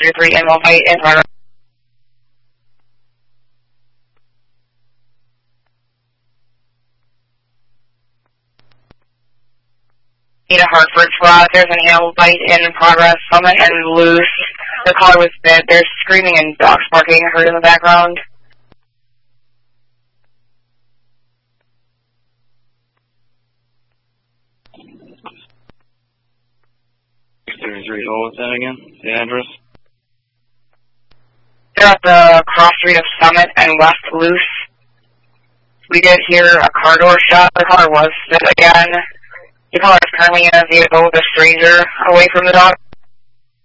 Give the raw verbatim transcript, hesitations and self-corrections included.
three three animal fight in progress. Need a Hartford squad. There's an animal fight in progress. Summit and loose. The car was bit. There's screaming and dogs barking. Heard in the background. thirty-three, what was that again? The address? They're at the cross street of Summit and West Loose. We did hear a car door shut. The car was sit again. The car is currently in a vehicle with a stranger away from the dog.